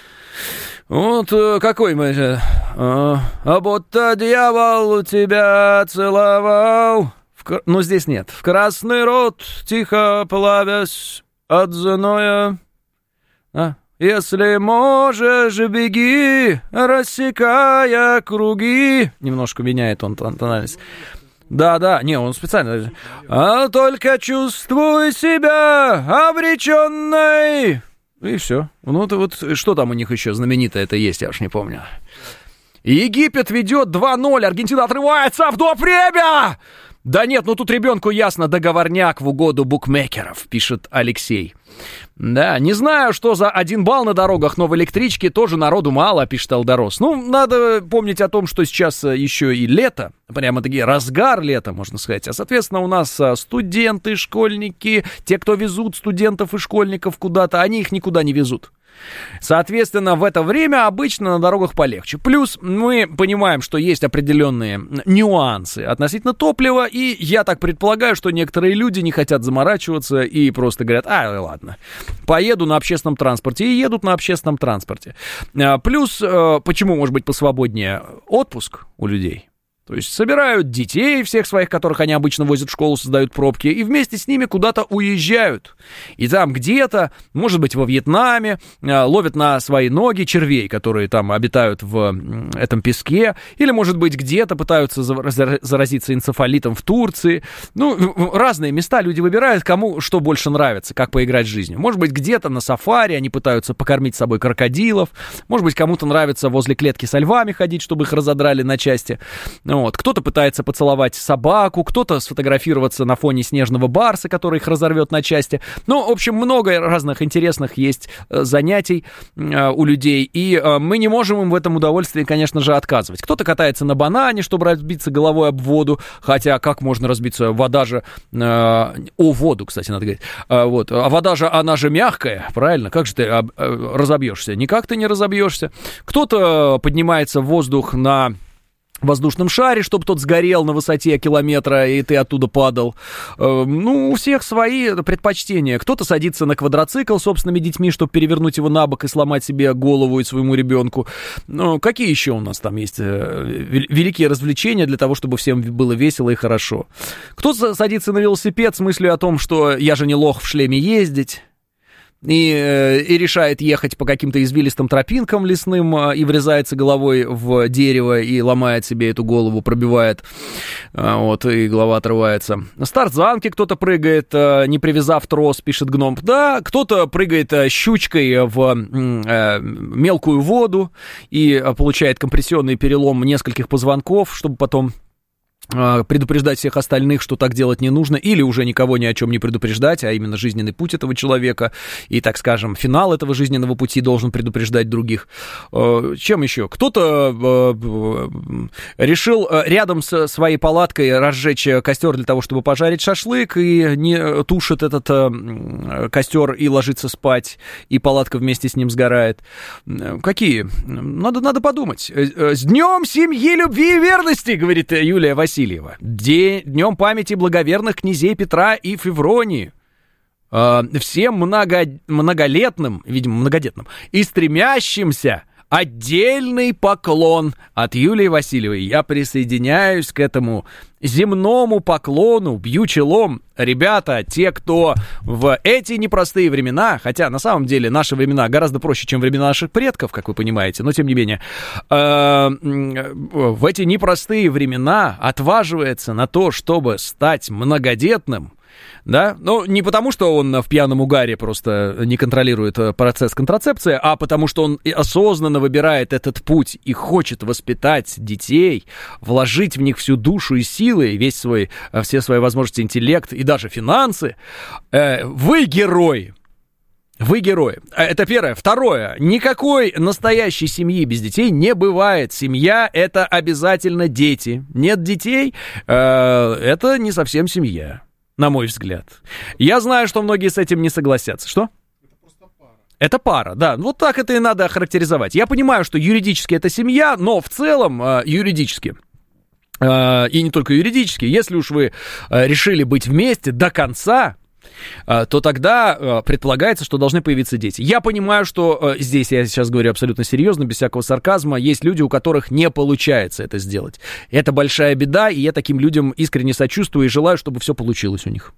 Вот какой мы... А будто дьявол тебя целовал... Ну, здесь нет. В красный рот, тихо плавясь от зноя. Если можешь, беги, рассекая круги. Немножко меняет он тональность. Да, не, он специально. А только чувствуй себя обреченной. И все. Ну, то вот что там у них еще знаменитое это есть, я уж не помню. Египет ведет 2-0, Аргентина отрывается в доп. Время! Да нет, ну тут ребенку ясно, договорняк в угоду букмекеров, пишет Алексей. Да, не знаю, что за 1 балл на дорогах, но в электричке тоже народу мало, пишет Элдорос. Ну, надо помнить о том, что сейчас еще и лето, прямо-таки разгар лета, можно сказать. А, соответственно, у нас студенты, школьники, те, кто везут студентов и школьников куда-то, они их никуда не везут. Соответственно, в это время обычно на дорогах полегче. Плюс мы понимаем, что есть определенные нюансы относительно топлива, и я так предполагаю, что некоторые люди не хотят заморачиваться и просто говорят: ладно, поеду на общественном транспорте, и едут на общественном транспорте. Плюс, почему может быть посвободнее отпуск у людей? То есть собирают детей всех своих, которых они обычно возят в школу, создают пробки, и вместе с ними куда-то уезжают. И там где-то, может быть, во Вьетнаме, ловят на свои ноги червей, которые там обитают в этом песке, или, может быть, где-то пытаются заразиться энцефалитом в Турции. Ну, разные места люди выбирают, кому что больше нравится, как поиграть с жизнью. Может быть, где-то на сафари они пытаются покормить с собой крокодилов, может быть, кому-то нравится возле клетки со львами ходить, чтобы их разодрали на части. Вот. Кто-то пытается поцеловать собаку, кто-то сфотографироваться на фоне снежного барса, который их разорвет на части. Ну, в общем, много разных интересных есть занятий у людей, и мы не можем им в этом удовольствии, конечно же, отказывать. Кто-то катается на банане, чтобы разбиться головой об воду, хотя как можно разбиться? Вода же... воду, кстати, надо говорить. Вот. А вода же, она же мягкая, правильно? Как же ты разобьешься? Никак ты не разобьешься. Кто-то поднимается в воздух на воздушном шаре, чтобы тот сгорел на высоте километра, и ты оттуда падал. Ну, у всех свои предпочтения. Кто-то садится на квадроцикл с собственными детьми, чтобы перевернуть его на бок и сломать себе голову и своему ребенку. Ну, какие еще у нас там есть великие развлечения для того, чтобы всем было весело и хорошо? Кто-то садится на велосипед с мыслью о том, что я же не лох в шлеме ездить. И решает ехать по каким-то извилистым тропинкам лесным и врезается головой в дерево и ломает себе эту голову, пробивает, вот, и голова отрывается. С тарзанки кто-то прыгает, не привязав трос, пишет Гном. Да, кто-то прыгает щучкой в мелкую воду и получает компрессионный перелом нескольких позвонков, чтобы потом предупреждать всех остальных, что так делать не нужно, или уже никого ни о чем не предупреждать, а именно жизненный путь этого человека и, так скажем, финал этого жизненного пути должен предупреждать других. Чем еще? Кто-то решил рядом со своей палаткой разжечь костер для того, чтобы пожарить шашлык, и не тушит этот костер и ложится спать, и палатка вместе с ним сгорает. Какие? Надо подумать. С днем семьи, любви и верности, говорит Юлия Васильева. Днем памяти благоверных князей Петра и Февронии. Всем многолетным, видимо, многодетным, и стремящимся отдельный поклон от Юлии Васильевой. Я присоединяюсь к этому земному поклону, бью челом. Ребята, те, кто в эти непростые времена, хотя на самом деле наши времена гораздо проще, чем времена наших предков, как вы понимаете, но тем не менее, в эти непростые времена отваживается на то, чтобы стать многодетным, да, ну, не потому, что он в пьяном угаре просто не контролирует процесс контрацепции, а потому, что он осознанно выбирает этот путь и хочет воспитать детей, вложить в них всю душу и силы, все свои возможности, интеллект и даже финансы. Вы герои. Вы герои. Это первое. Второе. Никакой настоящей семьи без детей не бывает. Семья — это обязательно дети. Нет детей — это не совсем семья. На мой взгляд. Я знаю, что многие с этим не согласятся. Что? Это просто пара. Это пара, да. Вот так это и надо охарактеризовать. Я понимаю, что юридически это семья, но в целом юридически, и не только юридически, если уж вы решили быть вместе до конца, то тогда предполагается, что должны появиться дети. Я понимаю, что здесь, я сейчас говорю абсолютно серьезно, без всякого сарказма, есть люди, у которых не получается это сделать. Это большая беда, и я таким людям искренне сочувствую и желаю, чтобы все получилось у них.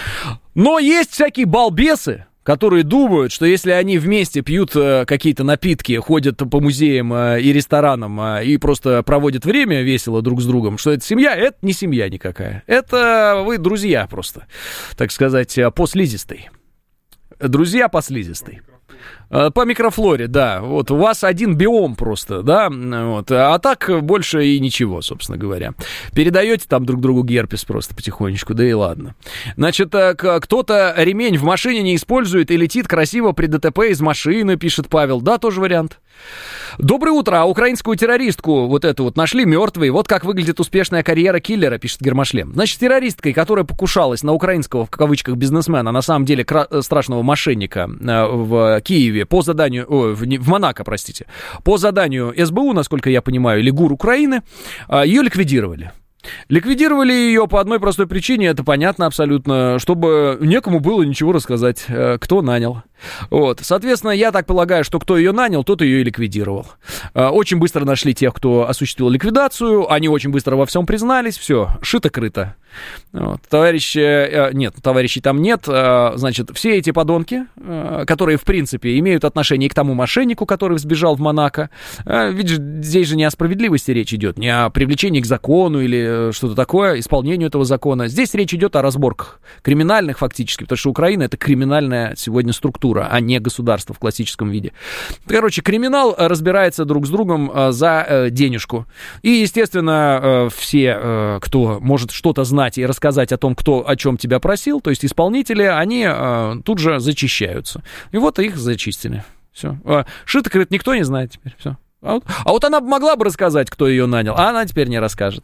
Но есть всякие балбесы, которые думают, что если они вместе пьют какие-то напитки, ходят по музеям и ресторанам и просто проводят время весело друг с другом, что это семья, это не семья никакая. Это вы друзья просто, так сказать, по слизистой. Друзья по слизистой. По микрофлоре, да. Вот у вас один биом просто, да. Вот. А так больше и ничего, собственно говоря. Передаете там друг другу герпес просто потихонечку, да и ладно. Значит, кто-то ремень в машине не использует и летит красиво при ДТП из машины, пишет Павел. Да, тоже вариант. Доброе утро. А украинскую террористку вот эту вот нашли мертвой. Вот как выглядит успешная карьера киллера, пишет Гермошлем. Значит, террористкой, которая покушалась на украинского, в кавычках, бизнесмена, на самом деле страшного мошенника в Киеве по заданию, в Монако, простите, по заданию СБУ, насколько я понимаю, или ГУР Украины, ее ликвидировали. Ликвидировали ее по одной простой причине, это понятно абсолютно, чтобы некому было ничего рассказать, кто нанял. Вот, соответственно, я так полагаю, что кто ее нанял, тот ее и ликвидировал. Очень быстро нашли тех, кто осуществил ликвидацию, они очень быстро во всем признались, все, шито-крыто. Вот. Товарищей там нет, значит, все эти подонки, которые, в принципе, имеют отношение к тому мошеннику, который сбежал в Монако, видишь, здесь же не о справедливости речь идет, не о привлечении к закону или что-то такое, исполнению этого закона. Здесь речь идет о разборках криминальных фактически, потому что Украина — это криминальная сегодня структура, а не государство в классическом виде. Короче, криминал разбирается друг с другом за денежку. И, естественно, все, кто может что-то знать и рассказать о том, кто о чем тебя просил, то есть исполнители, они тут же зачищаются. И вот их зачистили. Все. Шито, говорит, никто не знает теперь. Все. А вот она могла бы рассказать, кто ее нанял, а она теперь не расскажет.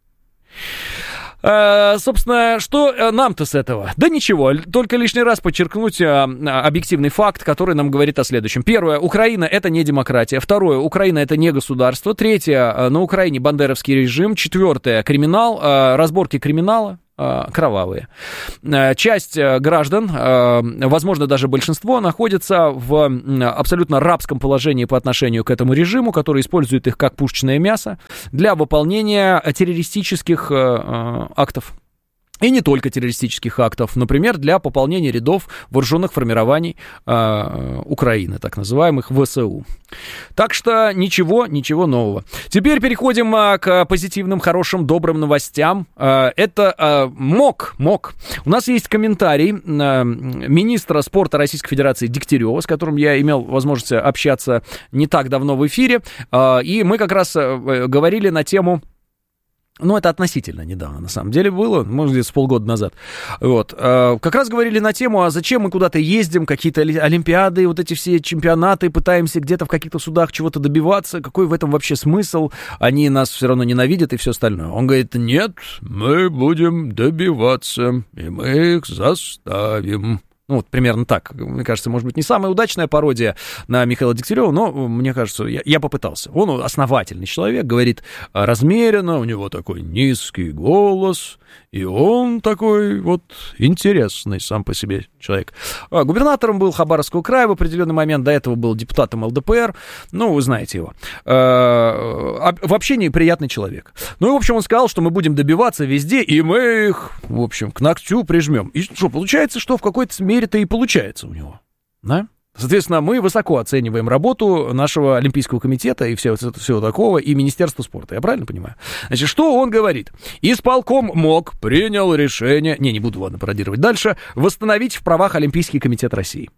Собственно, что нам-то с этого? Да ничего, только лишний раз подчеркнуть объективный факт, который нам говорит о следующем. Первое, Украина — это не демократия. Второе, Украина — это не государство. Третье, на Украине бандеровский режим. Четвертое, криминал, разборки криминала. Кровавые. Часть граждан, возможно, даже большинство, находится в абсолютно рабском положении по отношению к этому режиму, который использует их как пушечное мясо для выполнения террористических актов. И не только террористических актов, например, для пополнения рядов вооруженных формирований Украины, так называемых ВСУ. Так что ничего нового. Теперь переходим к позитивным, хорошим, добрым новостям. Это МОК. У нас есть комментарий министра спорта Российской Федерации Дегтярева, с которым я имел возможность общаться не так давно в эфире. И мы как раз говорили на тему... Ну, это относительно недавно, на самом деле, было, может, где-то с полгода назад. Вот. Как раз говорили на тему, а зачем мы куда-то ездим, какие-то олимпиады, вот эти все чемпионаты, пытаемся где-то в каких-то судах чего-то добиваться, какой в этом вообще смысл, они нас все равно ненавидят и все остальное. Он говорит, нет, мы будем добиваться, и мы их заставим. Ну, вот примерно так. Мне кажется, может быть, не самая удачная пародия на Михаила Дегтярева, но, мне кажется, я попытался. Он основательный человек, говорит размеренно, у него такой низкий голос, и он такой вот интересный сам по себе человек. Губернатором был Хабаровского края в определенный момент, до этого был депутатом ЛДПР, ну, вы знаете его. В общении приятный человек. Ну, и, в общем, он сказал, что мы будем добиваться везде, и мы их, в общем, к ногтю прижмем. И что, получается, что в какой-то мере-то и получается у него, да? Соответственно, мы высоко оцениваем работу нашего Олимпийского комитета и всего такого, и Министерства спорта. Я правильно понимаю? Значит, что он говорит? Исполком МОК принял решение... Не буду, ладно, пародировать дальше. Восстановить в правах Олимпийский комитет России.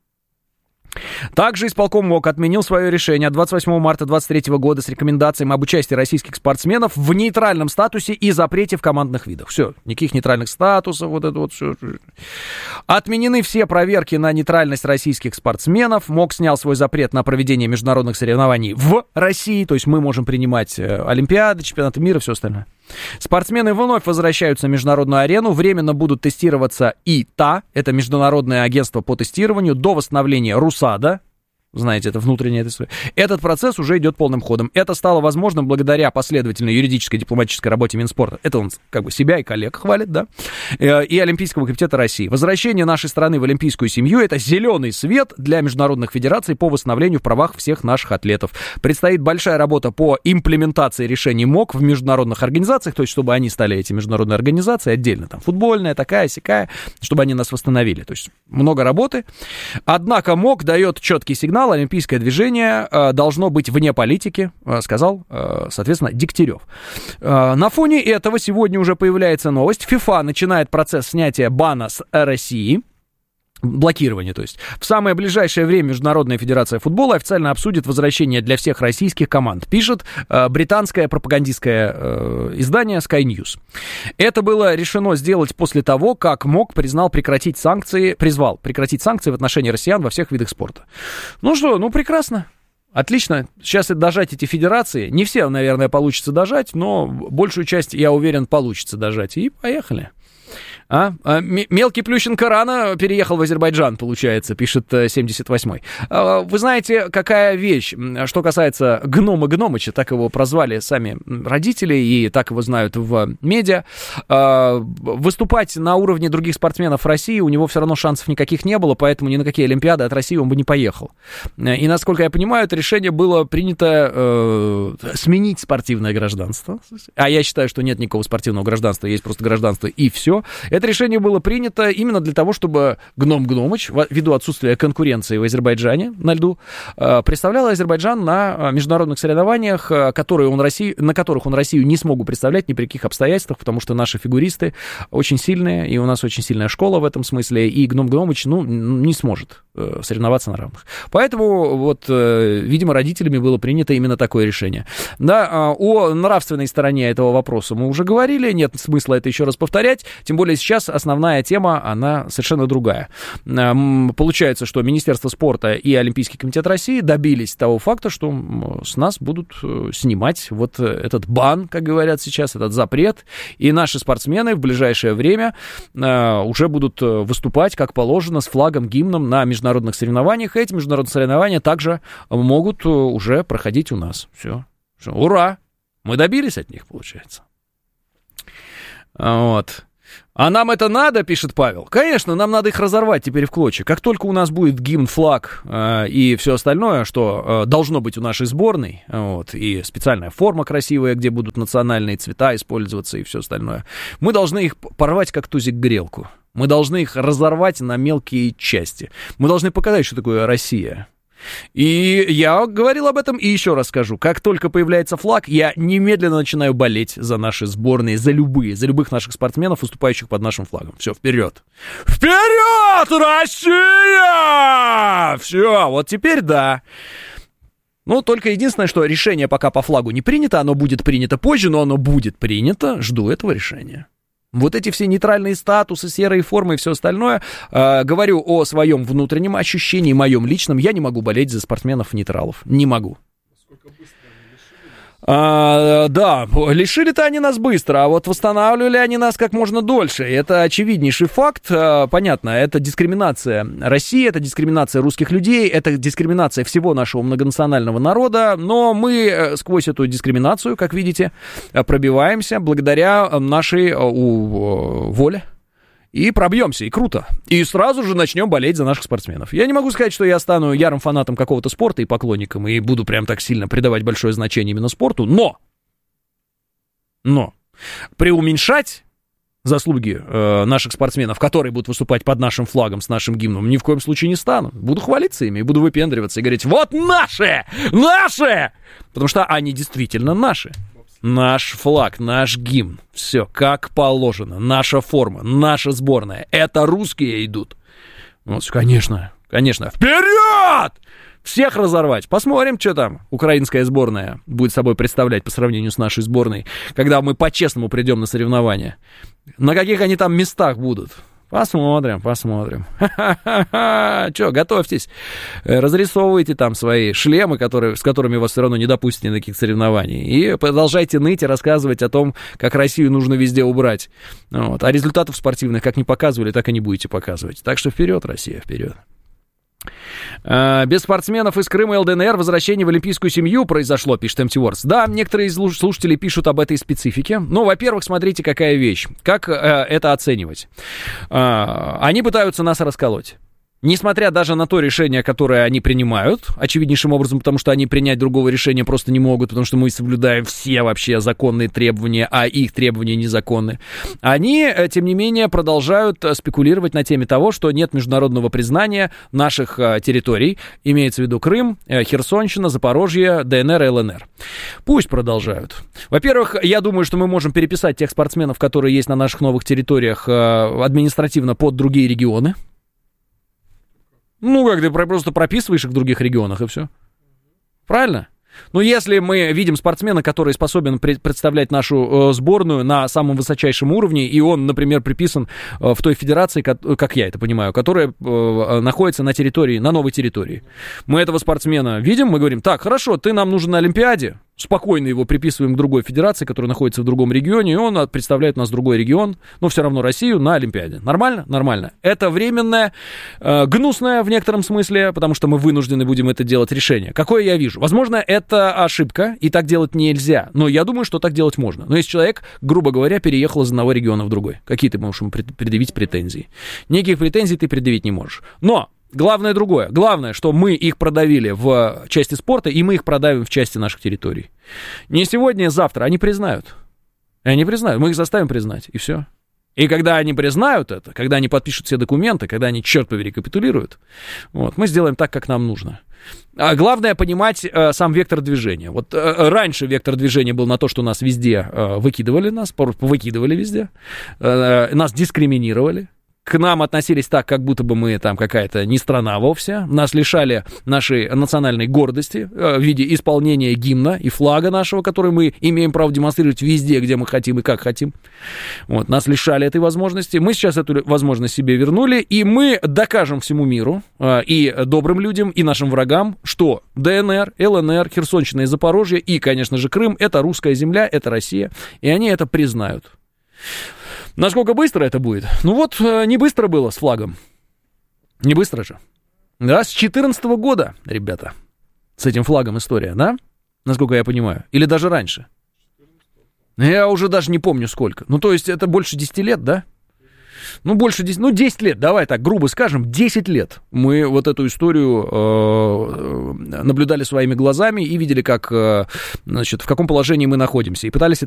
Также исполком МОК отменил свое решение от 28 марта 2023 года с рекомендациями об участии российских спортсменов в нейтральном статусе и запрете в командных видах. Все, никаких нейтральных статусов, вот это вот все. Отменены все проверки на нейтральность российских спортсменов. МОК снял свой запрет на проведение международных соревнований в России, то есть мы можем принимать олимпиады, чемпионаты мира, все остальное. Спортсмены вновь возвращаются на международную арену, временно будут тестироваться ИТА, это Международное агентство по тестированию, до восстановления РУСАДА. Знаете, это внутренняя история. Этот процесс уже идет полным ходом. Это стало возможным благодаря последовательной юридической и дипломатической работе Минспорта. Это он как бы себя и коллег хвалит, да? И Олимпийского комитета России. Возвращение нашей страны в олимпийскую семью — это зеленый свет для международных федераций по восстановлению в правах всех наших атлетов. Предстоит большая работа по имплементации решений МОК в международных организациях, то есть чтобы они стали, эти международные организации, отдельно, там, футбольная, такая, сякая, чтобы они нас восстановили. То есть много работы. Однако МОК дает четкий сигнал, олимпийское движение должно быть вне политики, сказал, соответственно, Дегтярев. На фоне этого сегодня уже появляется новость. ФИФА начинает процесс снятия бана с России. Блокирование, то есть. В самое ближайшее время Международная федерация футбола официально обсудит возвращение для всех российских команд, пишет британское пропагандистское издание Sky News. Это было решено сделать после того, как МОК призвал прекратить санкции в отношении россиян во всех видах спорта. Ну что, ну прекрасно. Отлично. Сейчас дожать эти федерации. Не все, наверное, получится дожать, но большую часть, я уверен, получится дожать. И поехали. Мелкий Плющенко рано переехал в Азербайджан, получается, пишет 78-й. Вы знаете, какая вещь, что касается Гнома Гномыча, так его прозвали сами родители, и так его знают в медиа. Выступать на уровне других спортсменов России у него все равно шансов никаких не было, поэтому ни на какие Олимпиады от России он бы не поехал. И, насколько я понимаю, это решение было принято сменить спортивное гражданство. А я считаю, что нет никакого спортивного гражданства, есть просто гражданство и все. Это решение было принято именно для того, чтобы Гном Гномыч, ввиду отсутствия конкуренции в Азербайджане на льду, представлял Азербайджан на международных соревнованиях, на которых он Россию не смог бы представлять ни при каких обстоятельствах, потому что наши фигуристы очень сильные, и у нас очень сильная школа в этом смысле, и Гном Гномыч, не сможет соревноваться на равных. Поэтому, вот, видимо, родителями было принято именно такое решение. Да, о нравственной стороне этого вопроса мы уже говорили, нет смысла это еще раз повторять, тем более сейчас основная тема, она совершенно другая. Получается, что Министерство спорта и Олимпийский комитет России добились того факта, что с нас будут снимать вот этот бан, как говорят сейчас, этот запрет, и наши спортсмены в ближайшее время уже будут выступать, как положено, с флагом, гимном на международных соревнованиях. Эти международные соревнования также могут уже проходить у нас. Все. Ура! Мы добились от них, получается. Вот. А нам это надо, пишет Павел. Конечно, нам надо их разорвать теперь в клочья. Как только у нас будет гимн, флаг и все остальное, что должно быть у нашей сборной, вот, и специальная форма красивая, где будут национальные цвета использоваться и все остальное, мы должны их порвать как тузик грелку. Мы должны их разорвать на мелкие части. Мы должны показать, что такое Россия. И я говорил об этом и еще раз скажу. Как только появляется флаг, я немедленно начинаю болеть за наши сборные, за любых наших спортсменов, выступающих под нашим флагом. Все, вперед! Вперед, Россия! Все, вот теперь да. Ну, только единственное, что решение пока по флагу не принято, оно будет принято позже, но оно будет принято. Жду этого решения. Вот эти все нейтральные статусы, серые формы и все остальное, говорю о своем внутреннем ощущении, моем личном, я не могу болеть за спортсменов-нейтралов, не могу. Да, лишили-то они нас быстро, а вот восстанавливали они нас как можно дольше. Это очевиднейший факт, понятно, это дискриминация России, это дискриминация русских людей, это дискриминация всего нашего многонационального народа, но мы сквозь эту дискриминацию, как видите, пробиваемся благодаря нашей воле. И пробьемся, и круто. И сразу же начнем болеть за наших спортсменов. Я не могу сказать, что я стану ярым фанатом какого-то спорта и поклонником, и буду прям так сильно придавать большое значение именно спорту, но преуменьшать заслуги наших спортсменов, которые будут выступать под нашим флагом, с нашим гимном, ни в коем случае не стану. Буду хвалиться ими, буду выпендриваться и говорить: вот наши! Наши! Потому что они действительно наши. Наш флаг, наш гимн, все как положено, наша форма, наша сборная, это русские идут. Вот, конечно, вперед! Всех разорвать. Посмотрим, что там украинская сборная будет собой представлять по сравнению с нашей сборной, когда мы по-честному придем на соревнования. На каких они там местах будут? Посмотрим. Че, готовьтесь. Разрисовывайте там свои шлемы, с которыми вас все равно не допустят ни на каких соревнований. И продолжайте ныть и рассказывать о том, как Россию нужно везде убрать. Вот. А результатов спортивных как не показывали, так и не будете показывать. Так что вперед, Россия, вперед. Без спортсменов из Крыма и ЛДНР возвращение в олимпийскую семью произошло, пишет МТ Wars. Да, некоторые слушатели пишут об этой специфике. Ну, во-первых, смотрите, какая вещь. Как это оценивать? Они пытаются нас расколоть. Несмотря даже на то решение, которое они принимают, очевиднейшим образом, потому что они принять другого решения просто не могут, потому что мы соблюдаем все вообще законные требования, а их требования незаконны, они, тем не менее, продолжают спекулировать на теме того, что нет международного признания наших территорий, имеется в виду Крым, Херсонщина, Запорожье, ДНР и ЛНР. Пусть продолжают. Во-первых, я думаю, что мы можем переписать тех спортсменов, которые есть на наших новых территориях, административно под другие регионы. Ну, как ты просто прописываешь их в других регионах, и все. Правильно? Ну, если мы видим спортсмена, который способен представлять нашу сборную на самом высочайшем уровне, и он, например, приписан в той федерации, как я это понимаю, которая находится на территории, на новой территории. Мы этого спортсмена видим, мы говорим: так, хорошо, ты нам нужен на Олимпиаде, спокойно его приписываем к другой федерации, которая находится в другом регионе, и он представляет у нас другой регион, но все равно Россию на Олимпиаде. Нормально? Нормально. Это временное, гнусное в некотором смысле, потому что мы вынуждены будем это делать решение. Какое я вижу? Возможно, это ошибка, и так делать нельзя, но я думаю, что так делать можно. Но если человек, грубо говоря, переехал из одного региона в другой, какие ты можешь ему предъявить претензии? Никаких претензий ты предъявить не можешь. Но главное другое. Главное, что мы их продавили в части спорта, и мы их продавим в части наших территорий. Не сегодня, а завтра. Они признают. Они признают. Мы их заставим признать, и все. И когда они признают это, когда они подпишут все документы, когда они, черт побери, капитулируют, вот, мы сделаем так, как нам нужно. А главное понимать сам вектор движения. Вот раньше вектор движения был на то, что нас везде выкидывали, нас выкидывали везде, нас дискриминировали. К нам относились так, как будто бы мы там какая-то не страна вовсе. Нас лишали нашей национальной гордости в виде исполнения гимна и флага нашего, который мы имеем право демонстрировать везде, где мы хотим и как хотим. Вот, нас лишали этой возможности. Мы сейчас эту возможность себе вернули, и мы докажем всему миру, и добрым людям, и нашим врагам, что ДНР, ЛНР, Херсонщина и Запорожье, и, конечно же, Крым — это русская земля, это Россия, и они это признают. Насколько быстро это будет? Ну вот, не быстро было с флагом. Не быстро же. Да, с 2014 года, ребята, с этим флагом история, да? Насколько я понимаю. Или даже раньше. Я уже даже не помню сколько. Ну, то есть, это больше 10 лет, да? Ну, больше 10, 10 лет, давай так грубо скажем, 10 лет мы вот эту историю наблюдали своими глазами и видели, как, значит, в каком положении мы находимся, и пытались